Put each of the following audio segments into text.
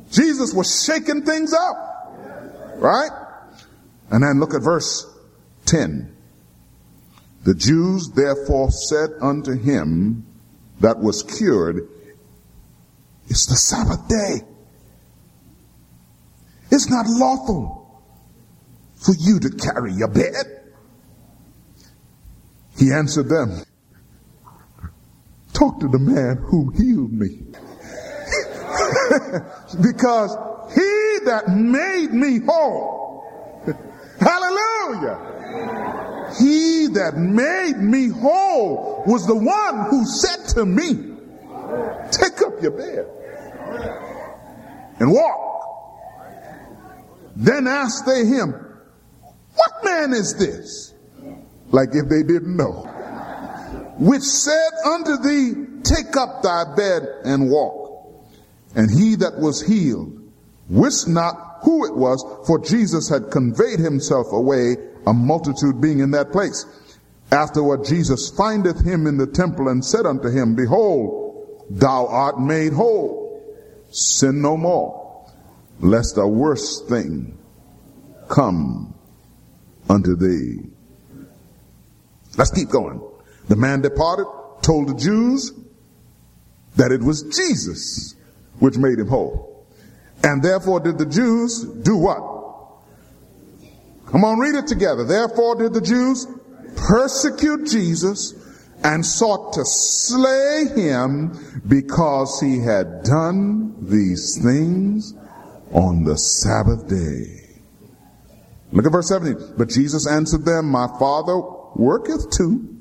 Jesus was shaking things up, right? And then look at verse 10. The Jews therefore said unto him that was cured, it's the Sabbath day. It's not lawful for you to carry your bed. He answered them, talk to the man who healed me. Because he that made me whole, hallelujah, he that made me whole was the one who said to me, take up your bed and walk. Then asked they him, what man is this? Like if they didn't know. Which said unto thee, take up thy bed and walk. And he that was healed wist not who it was, for Jesus had conveyed himself away, a multitude being in that place. Afterward Jesus findeth him in the temple and said unto him, behold, thou art made whole. Sin no more, lest a worse thing come unto thee. Let's keep going. The man departed, told the Jews that it was Jesus which made him whole. And therefore did the Jews do what? Come on, read it together. Therefore did the Jews persecute Jesus and sought to slay him because he had done these things on the Sabbath day. Look at verse 17. But Jesus answered them, my Father worketh too.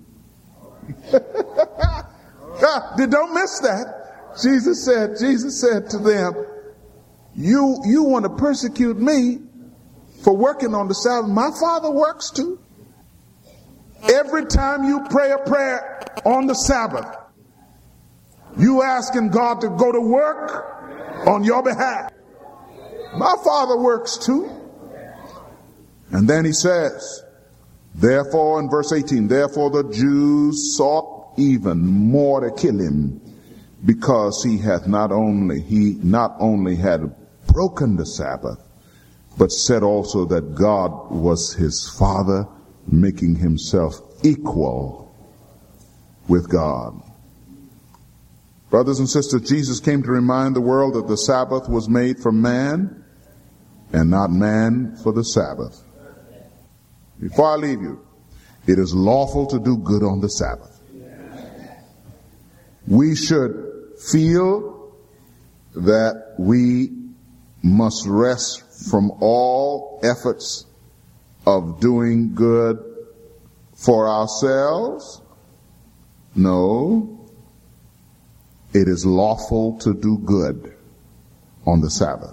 Don't miss that. Jesus said to them, you want to persecute me for working on the Sabbath. My Father works too. Every time you pray a prayer on the Sabbath, you asking God to go to work on your behalf. My Father works too. And then he says, therefore, in verse 18, therefore the Jews sought even more to kill him, because he not only had broken the Sabbath, but said also that God was his Father, making himself equal with God. Brothers and sisters, Jesus came to remind the world that the Sabbath was made for man and not man for the Sabbath. Before I leave you, it is lawful to do good on the Sabbath. We should feel that we must rest from all efforts of doing good for ourselves. No, it is lawful to do good on the Sabbath.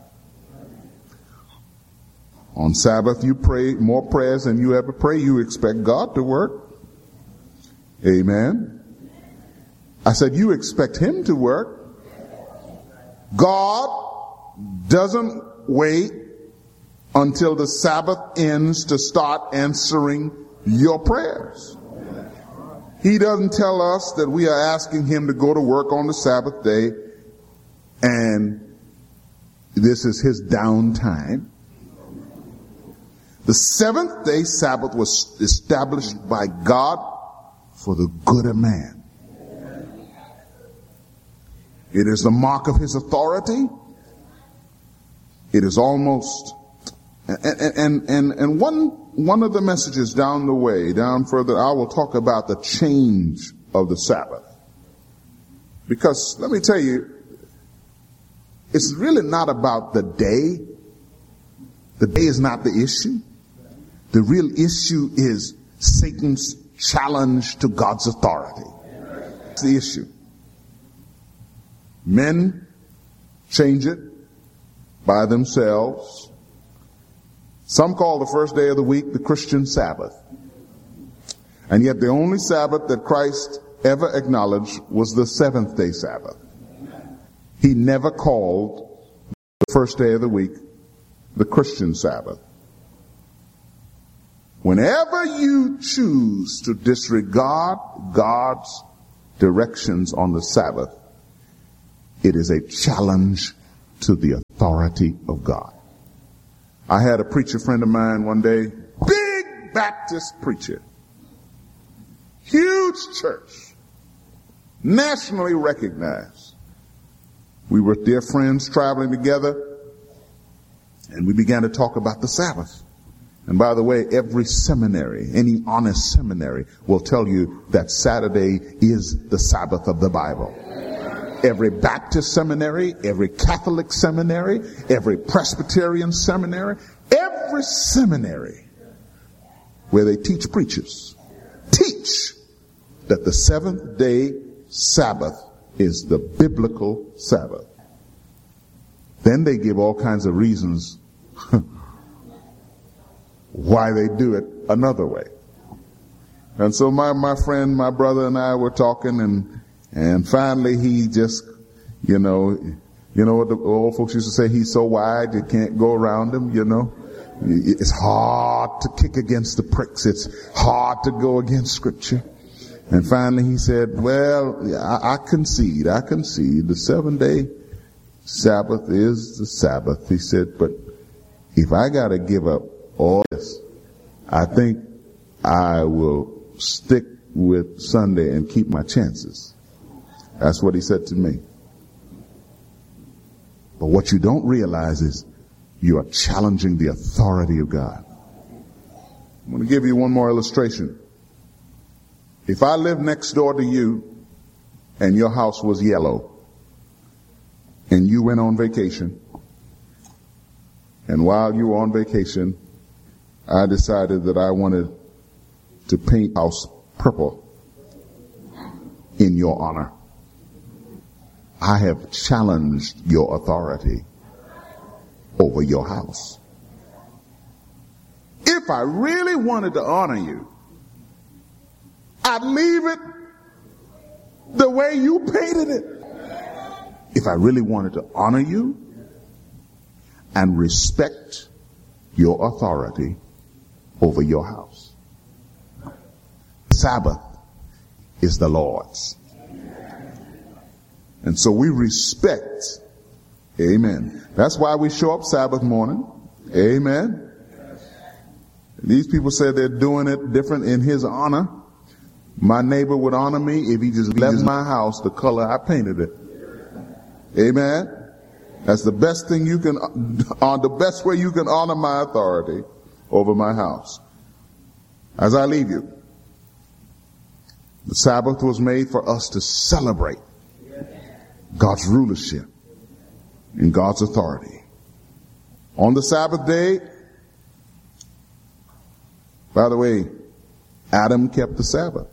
On Sabbath, you pray more prayers than you ever pray. You expect God to work. Amen. I said you expect him to work. God doesn't wait until the Sabbath ends to start answering your prayers. He doesn't tell us that we are asking him to go to work on the Sabbath day and this is his downtime. The seventh day Sabbath was established by God for the good of man. It is the mark of his authority. It is almost, and one of the messages down the way, down further, I will talk about the change of the Sabbath. Because let me tell you, it's really not about the day. The day is not the issue. The real issue is Satan's challenge to God's authority. That's the issue. Men change it by themselves. Some call the first day of the week the Christian Sabbath. And yet the only Sabbath that Christ ever acknowledged was the seventh day Sabbath. He never called the first day of the week the Christian Sabbath. Whenever you choose to disregard God's directions on the Sabbath, it is a challenge to the authority of God. I had a preacher friend of mine one day, big Baptist preacher, huge church, nationally recognized. We were dear friends traveling together, and we began to talk about the Sabbath. And by the way, every seminary, any honest seminary, will tell you that Saturday is the Sabbath of the Bible. Every Baptist seminary, every Catholic seminary, every Presbyterian seminary, every seminary where they teach preachers, teach that the seventh-day Sabbath is the biblical Sabbath. Then they give all kinds of reasons why they do it another way. And so my friend, my brother and I were talking, and finally he just, you know what the old folks used to say, he's so wide you can't go around him, you know. It's hard to kick against the pricks. It's hard to go against Scripture. And finally he said, well, I concede. The 7-day Sabbath is the Sabbath. He said, but if I got to give up all this, I think I will stick with Sunday and keep my chances. That's what he said to me. But what you don't realize is you are challenging the authority of God. I'm going to give you one more illustration. If I lived next door to you and your house was yellow and you went on vacation, and while you were on vacation, I decided that I wanted to paint the house purple in your honor, I have challenged your authority over your house. If I really wanted to honor you, I'd leave it the way you painted it. If I really wanted to honor you and respect your authority over your house. Sabbath is the Lord's. And so we respect. Amen. That's why we show up Sabbath morning. Amen. These people said they're doing it different in his honor. My neighbor would honor me if he just left my house the color I painted it. Amen. That's the best thing you can, the best way you can honor my authority over my house. As I leave you, the Sabbath was made for us to celebrate God's rulership and God's authority. On the Sabbath day, by the way, Adam kept the Sabbath.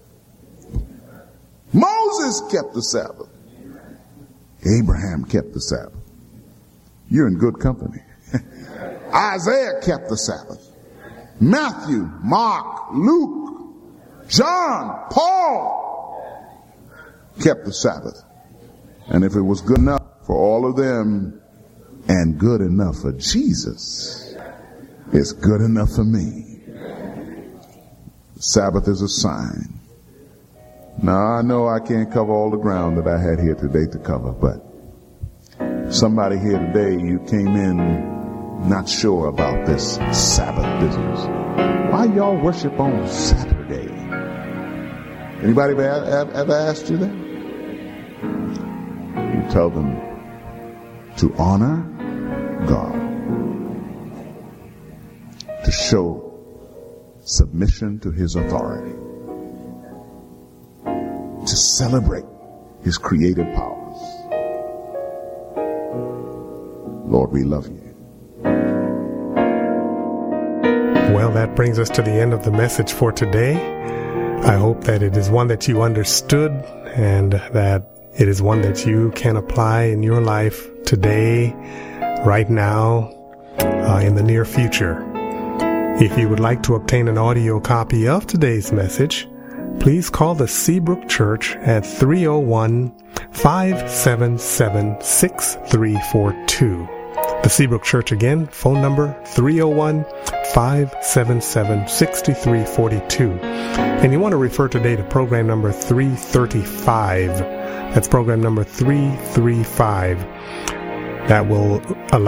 Moses kept the Sabbath. Abraham kept the Sabbath. You're in good company. Isaiah kept the Sabbath. Matthew, Mark, Luke, John, Paul kept the Sabbath. And if it was good enough for all of them and good enough for Jesus, it's good enough for me. The Sabbath is a sign. Now, I know I can't cover all the ground that I had here today to cover, but somebody here today, you came in not sure about this Sabbath business. Why y'all worship on Saturday? Anybody ever asked you that? You tell them to honor God, to show submission to his authority, to celebrate his creative powers. Lord, we love you. Well, that brings us to the end of the message for today. I hope that it is one that you understood and that it is one that you can apply in your life today, right now, in the near future. If you would like to obtain an audio copy of today's message, please call the Seabrook Church at 301-577-6342. The Seabrook Church again, phone number 301-577-6342. And you want to refer today to program number 335. That's program number 335. that will allow